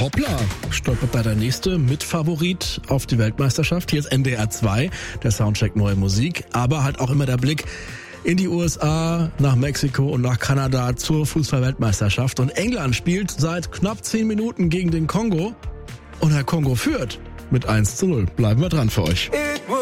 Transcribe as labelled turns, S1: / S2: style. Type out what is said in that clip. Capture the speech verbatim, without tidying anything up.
S1: Hoppla, stolpert da der nächste Mitfavorit auf die Weltmeisterschaft. Hier ist N D R zwei, der Soundcheck Neue Musik, aber halt auch immer der Blick in die U S A, nach Mexiko und nach Kanada zur Fußball-Weltmeisterschaft. Und England spielt seit knapp zehn Minuten gegen den Kongo und der Kongo führt mit eins zu null. Bleiben wir dran für euch.